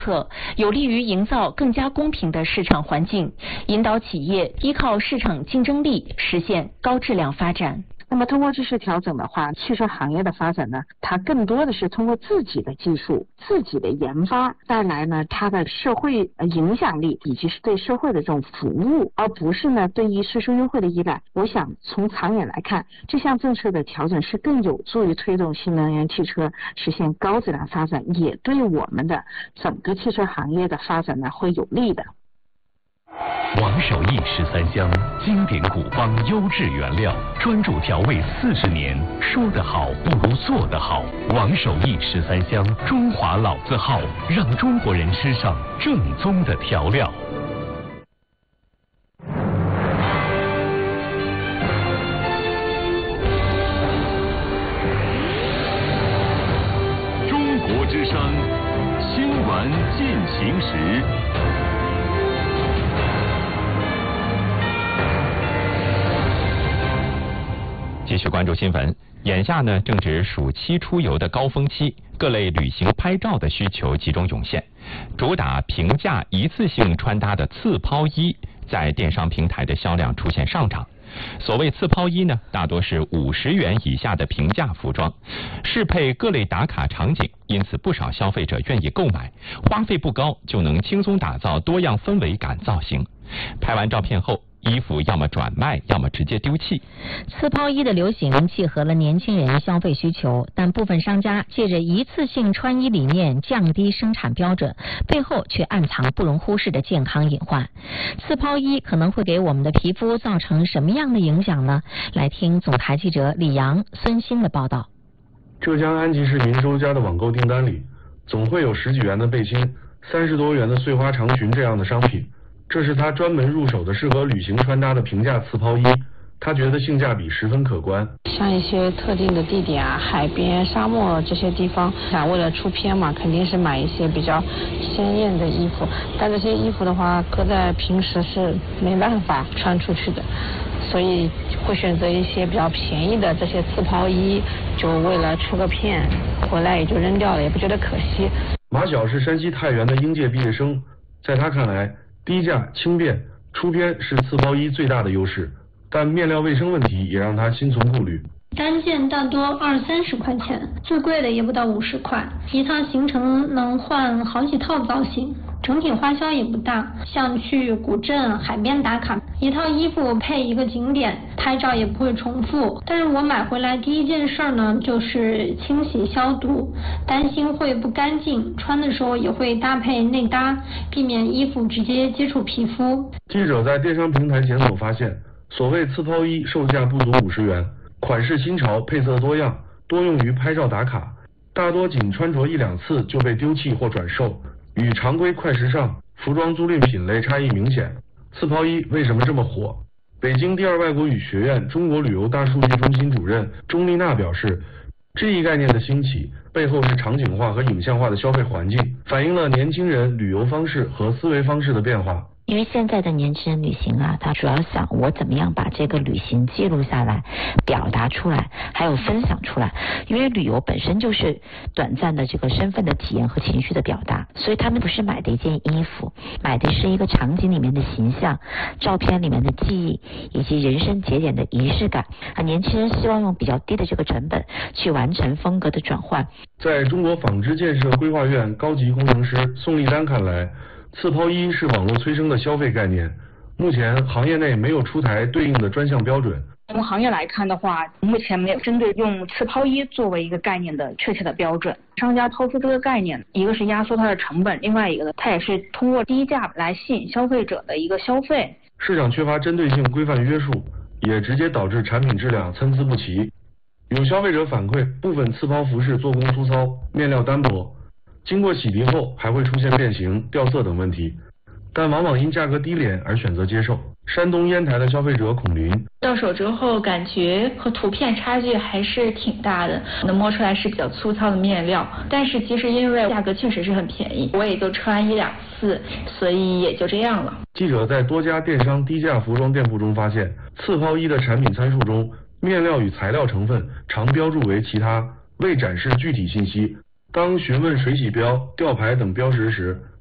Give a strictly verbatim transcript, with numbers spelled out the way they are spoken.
策，有利于营造更加公平的市场环境，引导企业依靠市场竞争力实现高质量发展。 那么通过这次调整的话，汽车行业的发展呢，它更多的是通过自己的技术、自己的研发带来呢它的社会影响力以及是对社会的这种服务，而不是呢对于税收优惠的依赖。我想从长远来看，这项政策的调整是更有助于推动新能源汽车实现高质量发展，也对我们的整个汽车行业的发展呢会有利的。 王守义十三香，经典古方优质原料，专注调味四十年，说得好不如做得好。王守义十三香，中华老字号，让中国人吃上正宗的调料。中国之声，新闻进行时。继续关注新闻，眼下呢正值暑期出游的高峰期，各类旅行拍照的需求集中涌现。主打平价一次性穿搭的次抛衣，在电商平台的销量出现上涨。所谓次抛衣呢，大多是五十元以下的平价服装，适配各类打卡场景，因此不少消费者愿意购买，花费不高就能轻松打造多样氛围感造型。拍完照片后，衣服要么转卖，要么直接丢弃。 次抛衣的流行契合了年轻人消费需求，但部分商家借着一次性穿衣理念降低生产标准，背后却暗藏不容忽视的健康隐患。次抛衣可能会给我们的皮肤造成什么样的影响呢？来听总台记者李阳、孙鑫的报道。 浙江安吉市民周家的网购订单里，总会有十几元的背心、三十多元的碎花长裙这样的商品。这是他专门入手的适合旅行穿搭的平价次抛衣，他觉得性价比十分可观。 像一些特定的地点啊，海边、沙漠这些地方，想为了出片嘛，肯定是买一些比较鲜艳的衣服。但这些衣服的话，搁在平时是没办法穿出去的，所以会选择一些比较便宜的这些次抛衣，就为了出个片，回来也就扔掉了，也不觉得可惜。 马晓是山西太原的应届毕业生，在他看来，低价轻便出片是次抛衣最大的优势，但面料卫生问题也让他心存顾虑。 单件大多二三十块钱，最贵的也不到五十块，一趟行程能换好几套造型，整体花销也不大。像去古镇、海边打卡，一套衣服配一个景点，拍照也不会重复。但是我买回来第一件事呢，就是清洗消毒，担心会不干净，穿的时候也会搭配内搭，避免衣服直接接触皮肤。 记者在电商平台检索发现，所谓次抛衣售价不足五十元。款式新潮，配色多样，多用于拍照打卡，大多仅穿着一两次就被丢弃或转售，与常规快时尚服装租赁品类差异明显。次抛衣为什么这么火？北京第二外国语学院中国旅游大数据中心主任钟丽娜表示，这一概念的兴起背后是场景化和影像化的消费环境，反映了年轻人旅游方式和思维方式的变化。 因为现在的年轻人旅行啊，他主要想我怎么样把这个旅行记录下来，表达出来，还有分享出来。因为旅游本身就是短暂的这个身份的体验和情绪的表达，所以他们不是买的一件衣服，买的是一个场景里面的形象、照片里面的记忆，以及人生节点的仪式感。啊，年轻人希望用比较低的这个成本去完成风格的转换。 在中国纺织建设规划院高级工程师宋立丹看来，次抛衣是网络催生的消费概念，目前行业内没有出台对应的专项标准。 从行业来看的话，目前没有针对用次抛衣作为一个概念的确切的标准。商家抛出这个概念，一个是压缩它的成本，另外一个呢，它也是通过低价来吸引消费者的一个消费。 市场缺乏针对性规范约束，也直接导致产品质量参差不齐。有消费者反馈，部分次抛服饰做工粗糙，面料单薄，经过洗涤后还会出现变形、掉色等问题，但往往因价格低廉而选择接受。山东烟台的消费者孔林， 到手之后感觉和图片差距还是挺大的，能摸出来是比较粗糙的面料，但是其实因为价格确实是很便宜，我也就穿一两次，所以也就这样了。 记者在多家电商低价服装店铺中发现，次抛衣的产品参数中，面料与材料成分常标注为其他，未展示具体信息。 当询问水洗标、吊牌等标识时，